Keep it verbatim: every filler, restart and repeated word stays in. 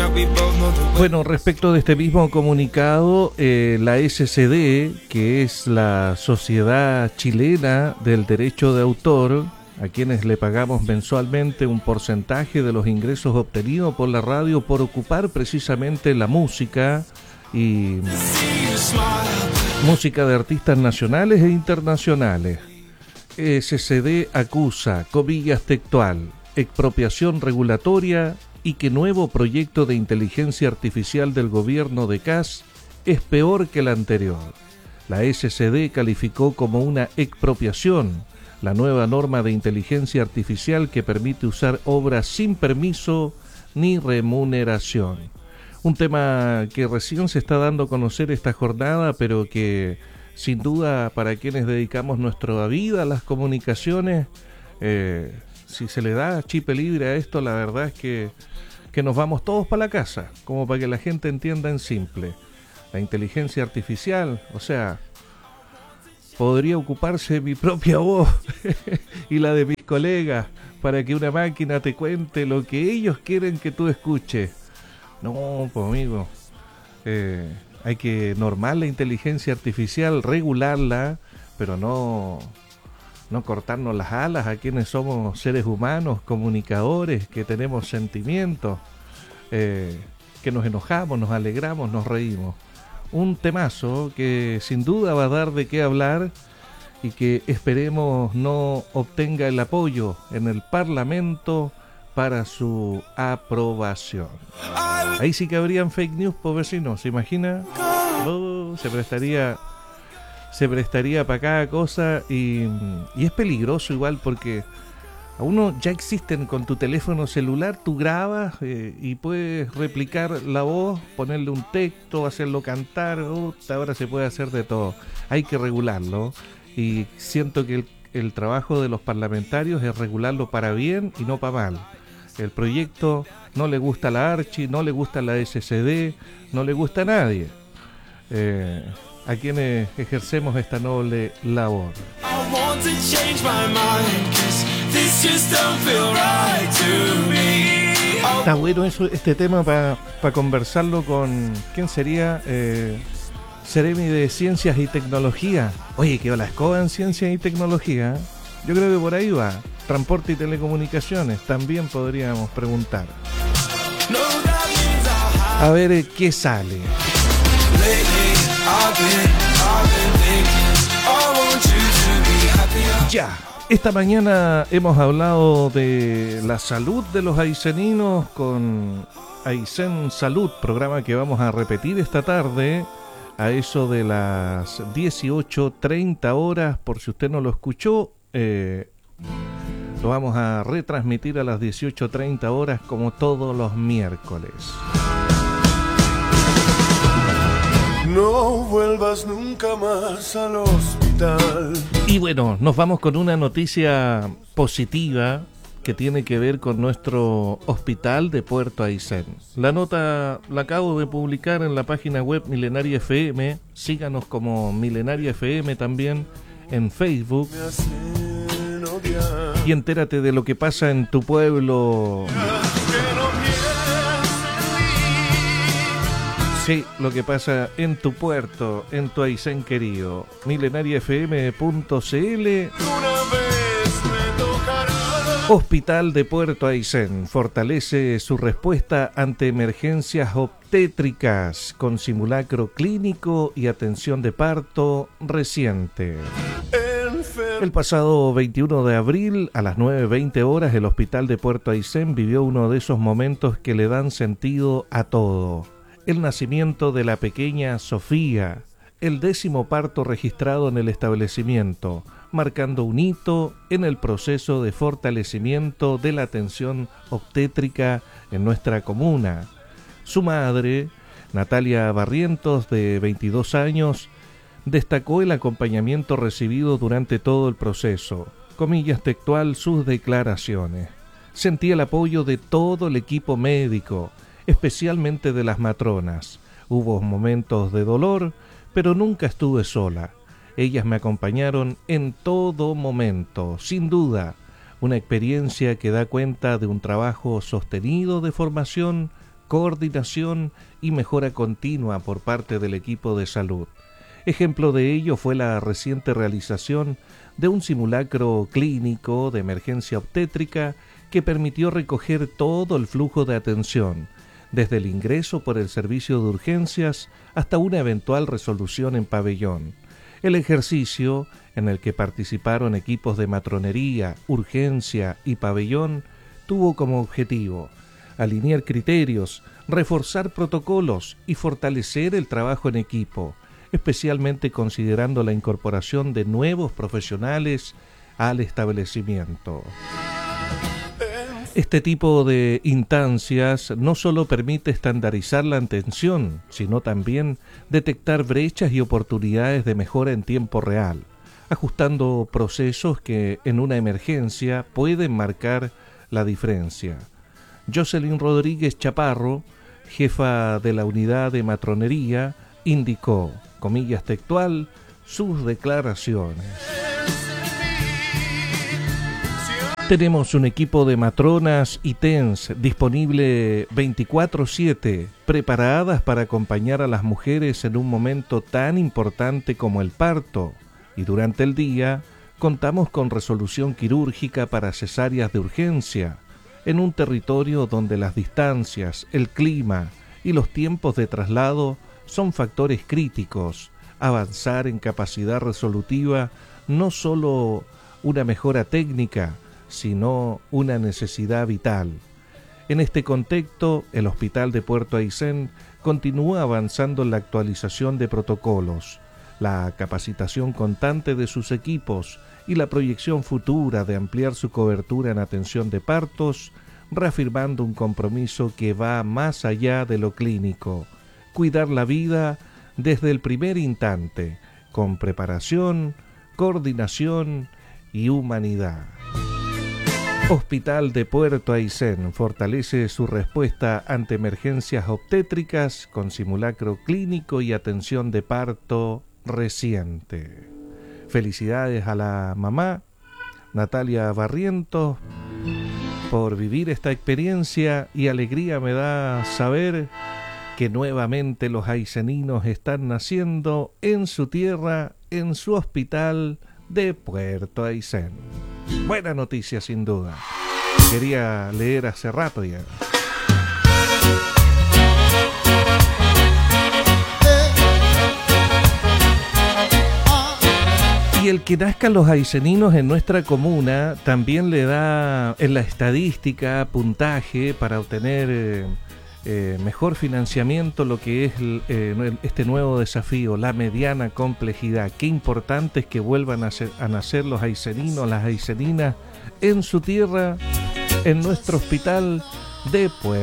Bueno, respecto de este mismo comunicado, eh, la S C D, que es la Sociedad Chilena del Derecho de Autor, a quienes le pagamos mensualmente un porcentaje de los ingresos obtenidos por la radio por ocupar precisamente la música y música de artistas nacionales e internacionales. S C D acusa, comillas textual, expropiación regulatoria y que nuevo proyecto de inteligencia artificial del gobierno de Kast es peor que el anterior. La S C D calificó como una expropiación la nueva norma de inteligencia artificial que permite usar obras sin permiso ni remuneración. Un tema que recién se está dando a conocer esta jornada, pero que sin duda para quienes dedicamos nuestra vida a las comunicaciones, eh, si se le da chip libre a esto, la verdad es que, que nos vamos todos para la casa, como para que la gente entienda en simple. La inteligencia artificial, o sea, podría ocuparse mi propia voz y la de mis colegas para que una máquina te cuente lo que ellos quieren que tú escuches. No, pues amigo, eh, hay que normar la inteligencia artificial, regularla, pero no, no cortarnos las alas a quienes somos seres humanos, comunicadores, que tenemos sentimientos, eh, que nos enojamos, nos alegramos, nos reímos. Un temazo que sin duda va a dar de qué hablar y que esperemos no obtenga el apoyo en el Parlamento para su aprobación. Ahí sí que habrían fake news, por vecinos, ¿se imagina? Oh, se prestaría se prestaría para cada cosa y, y es peligroso igual porque a uno ya existen con tu teléfono celular, tú grabas eh, y puedes replicar la voz, ponerle un texto, hacerlo cantar, oh, ahora se puede hacer de todo. Hay que regularlo y siento que el, el trabajo de los parlamentarios es regularlo para bien y no para mal. El proyecto no le gusta a la Archi, no le gusta a la S C D, no le gusta a nadie, eh, a quienes ejercemos esta noble labor. Está bueno eso, este tema para pa conversarlo con ¿quién sería? Eh, Seremi de Ciencias y Tecnología. Oye, que la escoba en Ciencias y Tecnología. Yo creo que por ahí va. Transporte y Telecomunicaciones, también podríamos preguntar. A ver eh, qué sale. Ya. Esta mañana hemos hablado de la salud de los ayseninos con Aysén Salud, programa que vamos a repetir esta tarde a eso de las dieciocho treinta horas, por si usted no lo escuchó, eh, lo vamos a retransmitir a las dieciocho treinta horas como todos los miércoles. No vuelvas nunca más al hospital. Y bueno, nos vamos con una noticia positiva que tiene que ver con nuestro hospital de Puerto Aysén. La nota la acabo de publicar en la página web Milenaria F M. Síganos como Milenaria F M también en Facebook. Y entérate de lo que pasa en tu pueblo. Sí, lo que pasa en tu puerto, en tu Aysén querido. milenaria f m punto c l. Hospital de Puerto Aysén fortalece su respuesta ante emergencias obstétricas con simulacro clínico y atención de parto reciente. El pasado veintiuno de abril, a las nueve veinte horas, el Hospital de Puerto Aysén vivió uno de esos momentos que le dan sentido a todo. El nacimiento de la pequeña Sofía, el décimo parto registrado en el establecimiento, marcando un hito en el proceso de fortalecimiento de la atención obstétrica en nuestra comuna. Su madre, Natalia Barrientos, de veintidós años, destacó el acompañamiento recibido durante todo el proceso. Comillas textual sus declaraciones. Sentí el apoyo de todo el equipo médico, especialmente de las matronas. Hubo momentos de dolor, pero nunca estuve sola. Ellas me acompañaron en todo momento, sin duda, una experiencia que da cuenta de un trabajo sostenido de formación coordinación y mejora continua por parte del equipo de salud. Ejemplo de ello fue la reciente realización de un simulacro clínico de emergencia obstétrica que permitió recoger todo el flujo de atención, desde el ingreso por el servicio de urgencias hasta una eventual resolución en pabellón. El ejercicio, en el que participaron equipos de matronería, urgencia y pabellón, tuvo como objetivo alinear criterios, reforzar protocolos y fortalecer el trabajo en equipo, especialmente considerando la incorporación de nuevos profesionales al establecimiento. Este tipo de instancias no solo permite estandarizar la atención, sino también detectar brechas y oportunidades de mejora en tiempo real, ajustando procesos que en una emergencia pueden marcar la diferencia. Jocelyn Rodríguez Chaparro, jefa de la unidad de matronería, indicó, comillas textual, sus declaraciones. Tenemos un equipo de matronas y T E N S disponible veinticuatro siete, preparadas para acompañar a las mujeres en un momento tan importante como el parto, y durante el día contamos con resolución quirúrgica para cesáreas de urgencia, en un territorio donde las distancias, el clima y los tiempos de traslado son factores críticos. Avanzar en capacidad resolutiva no solo una mejora técnica, sino una necesidad vital. En este contexto, el Hospital de Puerto Aysén continúa avanzando en la actualización de protocolos, la capacitación constante de sus equipos y la proyección futura de ampliar su cobertura en atención de partos, reafirmando un compromiso que va más allá de lo clínico, cuidar la vida desde el primer instante, con preparación, coordinación y humanidad. Hospital de Puerto Aysén fortalece su respuesta ante emergencias obstétricas con simulacro clínico y atención de parto reciente. Felicidades a la mamá, Natalia Barrientos, por vivir esta experiencia, y alegría me da saber que nuevamente los ayseninos están naciendo en su tierra, en su hospital de Puerto Aysén. Buena noticia sin duda. Quería leer hace rato ya. Y el que nazcan los ayseninos en nuestra comuna también le da en la estadística puntaje para obtener eh, eh, mejor financiamiento, lo que es eh, este nuevo desafío, la mediana complejidad. Qué importante es que vuelvan a, ser, a nacer los ayseninos, las ayseninas en su tierra, en nuestro hospital de Puerto.